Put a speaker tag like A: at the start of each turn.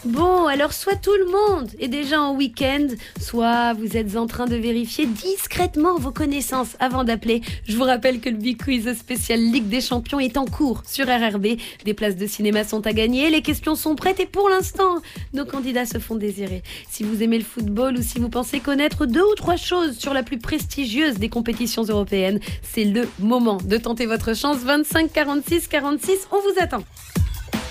A: Bon, alors soit tout le monde est déjà en week-end, soit vous êtes en train de vérifier discrètement vos connaissances avant d'appeler. Je vous rappelle que le Big Quiz spécial Ligue des Champions est en cours sur RRB. Des places de cinéma sont à gagner, les questions sont prêtes et pour l'instant, nos candidats se font désirer. Si vous aimez le football ou si vous pensez connaître 2 ou 3 choses sur la plus prestigieuse des compétitions européennes, c'est le moment de tenter votre chance. 25 46 46, on vous attend.